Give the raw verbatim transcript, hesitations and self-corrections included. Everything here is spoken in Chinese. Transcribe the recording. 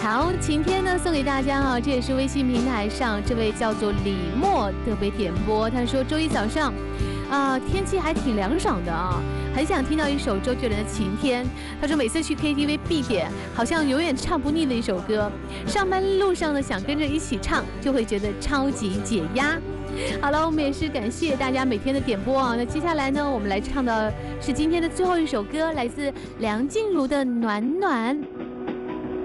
好，晴天呢送给大家啊，这也是微信平台上这位叫做李默特别点播，他说周一早上啊、天气还挺凉爽的啊，很想听到一首周杰伦的《晴天》。他说每次去 K T V 必点，好像永远唱不腻的一首歌。上班路上呢想跟着一起唱，就会觉得超级解压。好了，我们也是感谢大家每天的点播啊。那接下来呢，我们来唱的是今天的最后一首歌，来自梁静茹的《暖暖》。